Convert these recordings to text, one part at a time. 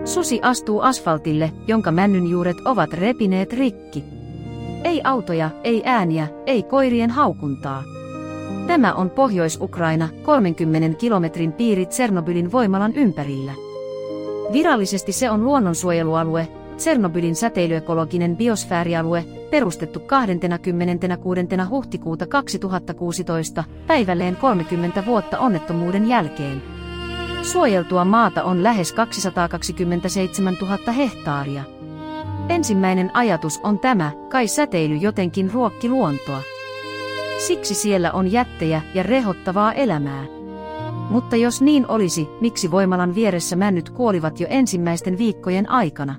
Susi astuu asfaltille, jonka männynjuuret ovat repineet rikki. Ei autoja, ei ääniä, ei koirien haukuntaa. Tämä on Pohjois-Ukraina, 30 kilometrin piiri Tsernobylin voimalan ympärillä. Virallisesti se on luonnonsuojelualue, Tsernobylin säteilyekologinen biosfäärialue, perustettu 26. huhtikuuta 2016, päivälleen 30 vuotta onnettomuuden jälkeen. Suojeltua maata on lähes 227 000 hehtaaria. Ensimmäinen ajatus on tämä, kai säteily jotenkin ruokki luontoa. Siksi siellä on jättejä ja rehottavaa elämää. Mutta jos niin olisi, miksi voimalan vieressä männyt kuolivat jo ensimmäisten viikkojen aikana?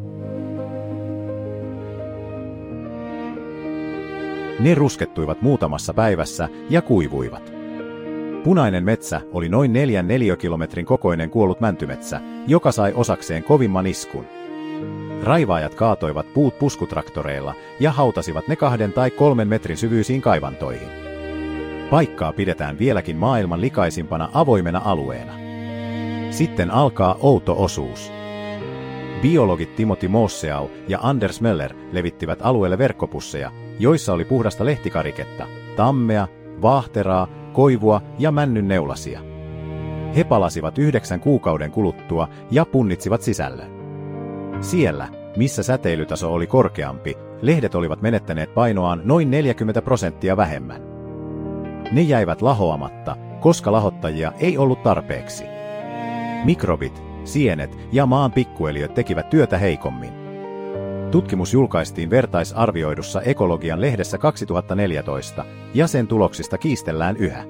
Ne ruskettuivat muutamassa päivässä ja kuivuivat. Punainen metsä oli noin 4 neliökilometrin kokoinen kuollut mäntymetsä, joka sai osakseen kovimman iskun. Raivaajat kaatoivat puut puskutraktoreilla ja hautasivat ne 2 tai 3 metrin syvyisiin kaivantoihin. Paikkaa pidetään vieläkin maailman likaisimpana avoimena alueena. Sitten alkaa outo osuus. Biologit Timothy Moosseau ja Anders Möller levittivät alueelle verkkopusseja, joissa oli puhdasta lehtikariketta, tammea, vaahteraa, koivua ja männyn neulasia. He palasivat 9 kuukauden kuluttua ja punnitsivat sisällön. Siellä, missä säteilytaso oli korkeampi, lehdet olivat menettäneet painoaan noin 40% vähemmän. Ne jäivät lahoamatta, koska lahottajia ei ollut tarpeeksi. Mikrobit, sienet ja maan pikkueliöt tekivät työtä heikommin. Tutkimus julkaistiin vertaisarvioidussa Ekologian lehdessä 2014, ja sen tuloksista kiistellään yhä.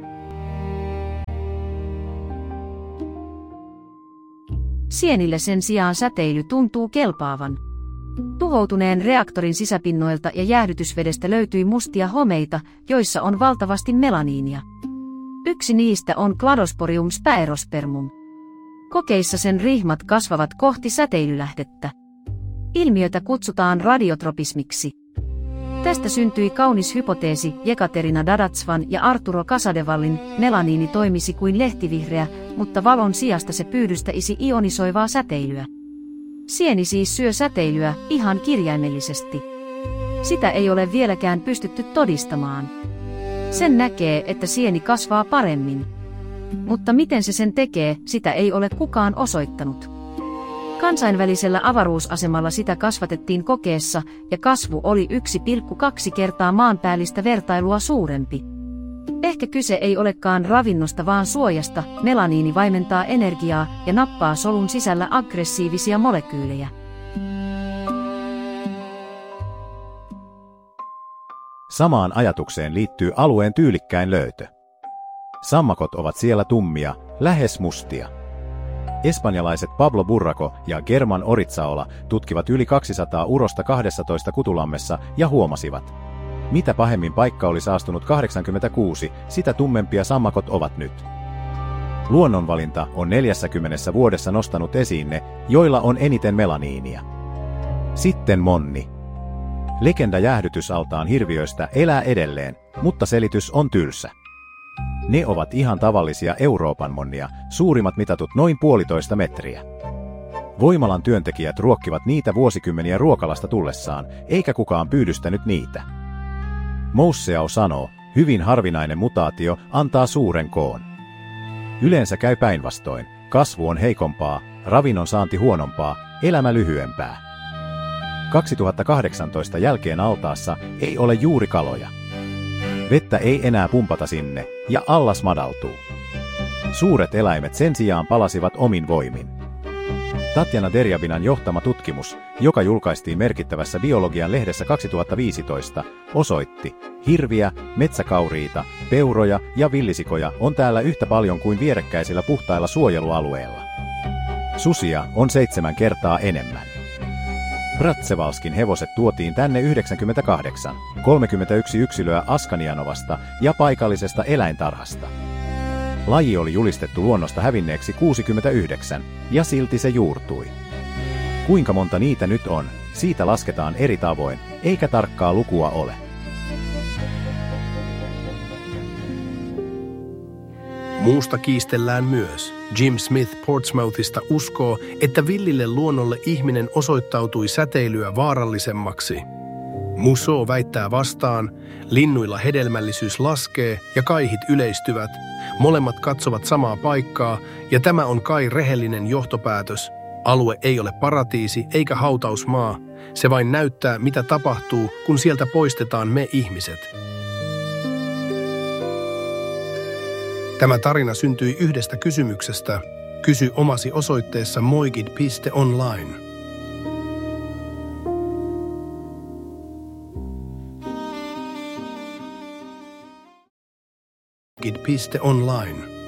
Sienille sen sijaan säteily tuntuu kelpaavan. Tuhoutuneen reaktorin sisäpinnoilta ja jäähdytysvedestä löytyi mustia homeita, joissa on valtavasti melaniinia. Yksi niistä on Cladosporium sphaerospermum. Kokeissa sen rihmat kasvavat kohti säteilylähdettä. Ilmiötä kutsutaan radiotropismiksi. Tästä syntyi kaunis hypoteesi Jekaterina Dadatsvan ja Arturo Casadevallin: melaniini toimisi kuin lehtivihreä, mutta valon sijasta se pyydystäisi ionisoivaa säteilyä. Sieni siis syö säteilyä, ihan kirjaimellisesti. Sitä ei ole vieläkään pystytty todistamaan. Sen näkee, että sieni kasvaa paremmin. Mutta miten se sen tekee, sitä ei ole kukaan osoittanut. Kansainvälisellä avaruusasemalla sitä kasvatettiin kokeessa, ja kasvu oli 1,2 kertaa maanpäällistä vertailua suurempi. Ehkä kyse ei olekaan ravinnosta vaan suojasta, melaniini vaimentaa energiaa ja nappaa solun sisällä aggressiivisia molekyylejä. Samaan ajatukseen liittyy alueen tyylikkäin löytö. Sammakot ovat siellä tummia, lähes mustia. Espanjalaiset Pablo Burraco ja German Oritsaola tutkivat yli 200 urosta 12 kutulammessa ja huomasivat: mitä pahemmin paikka oli saastunut 86, sitä tummempia sammakot ovat nyt. Luonnonvalinta on 40 vuodessa nostanut esiin ne, joilla on eniten melaniinia. Sitten monni. Legenda jäähdytysaltaan hirviöistä elää edelleen, mutta selitys on tylsä. Ne ovat ihan tavallisia Euroopan monnia, suurimmat mitatut noin 1,5 metriä. Voimalan työntekijät ruokkivat niitä vuosikymmeniä ruokalasta tullessaan, eikä kukaan pyydystänyt niitä. Moosseau sanoo, hyvin harvinainen mutaatio antaa suuren koon. Yleensä käy päinvastoin, kasvu on heikompaa, ravinnon saanti huonompaa, elämä lyhyempää. 2018 jälkeen altaassa ei ole juuri kaloja. Vettä ei enää pumpata sinne, ja allas madaltuu. Suuret eläimet sen sijaan palasivat omin voimin. Tatjana Derjabinan johtama tutkimus, joka julkaistiin merkittävässä biologian lehdessä 2015, osoitti: hirviä, metsäkauriita, peuroja ja villisikoja on täällä yhtä paljon kuin vierekkäisillä puhtailla suojelualueilla. Susia on 7 kertaa enemmän. Pratsevalskin hevoset tuotiin tänne 98, 31 yksilöä Askanianovasta ja paikallisesta eläintarhasta. Laji oli julistettu luonnosta hävinneeksi 69, ja silti se juurtui. Kuinka monta niitä nyt on, siitä lasketaan eri tavoin, eikä tarkkaa lukua ole. Muusta kiistellään myös. Jim Smith Portsmouthista uskoo, että villille luonnolle ihminen osoittautui säteilyä vaarallisemmaksi. Musso väittää vastaan, linnuilla hedelmällisyys laskee ja kaihit yleistyvät. Molemmat katsovat samaa paikkaa ja tämä on kai rehellinen johtopäätös. Alue ei ole paratiisi eikä hautausmaa. Se vain näyttää, mitä tapahtuu, kun sieltä poistetaan me ihmiset. Tämä tarina syntyi yhdestä kysymyksestä. Kysy omasi osoitteessa moigid.online. moigid.online